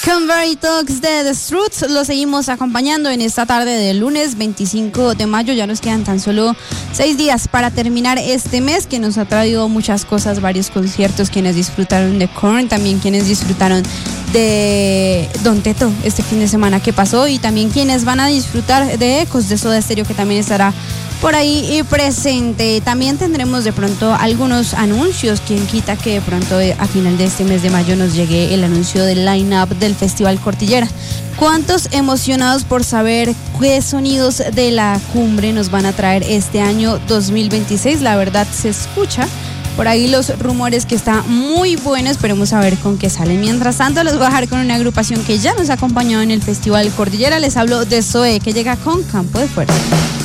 Convery Talks de The Struts lo seguimos acompañando en esta tarde del lunes 25 de mayo. Ya nos quedan tan solo 6 días para terminar este mes que nos ha traído muchas cosas, varios conciertos, quienes disfrutaron de Korn, también quienes disfrutaron de Don Teto este fin de semana que pasó, y también quienes van a disfrutar de Ecos de Soda Stereo, que también estará por ahí y presente. También tendremos de pronto algunos anuncios. Quien quita que de pronto a final de este mes de mayo nos llegue el anuncio del line-up del Festival Cordillera. ¿Cuántos emocionados por saber qué sonidos de la cumbre nos van a traer este año 2026? La verdad, se escucha por ahí los rumores que está muy bueno. Esperemos a ver con qué salen. Mientras tanto, les voy a dejar con una agrupación que ya nos ha acompañado en el Festival Cordillera. Les hablo de Zoe, que llega con Campo de Fuerza.